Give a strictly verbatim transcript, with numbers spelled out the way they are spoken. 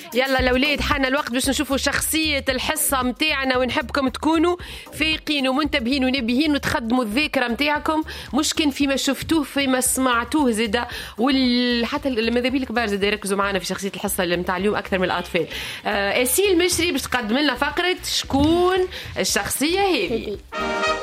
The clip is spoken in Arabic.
يلا الأولاد حان الوقت باش نشوفوا شخصية الحصة متاعنا، ونحبكم تكونوا فايقين ومنتبهين ونبيهين وتخدموا الذاكرة متاعكم، مش كان فيما شفتوه فيما سمعتوه زيدا، وحتى المذابيل الكبار زيدا يركزوا معنا في شخصية الحصة اللي متاع اليوم أكثر من الأطفال. آه أسيل مشري باش تقدم لنا فقرة شكون الشخصية هذه.